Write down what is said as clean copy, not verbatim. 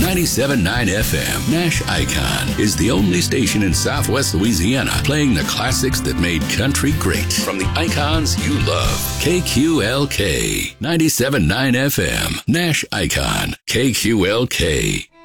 97.9 FM. Nash Icon is the only station in Southwest Louisiana playing the classics that made country great. From the icons you love. KQLK 97.9 FM. Nash Icon. KQLK.